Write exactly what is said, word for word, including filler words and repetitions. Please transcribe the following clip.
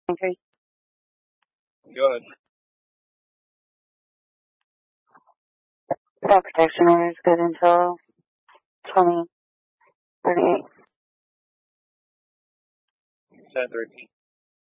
Okay. Good. That protection order is good until twenty thirty-eight. ten thirteen.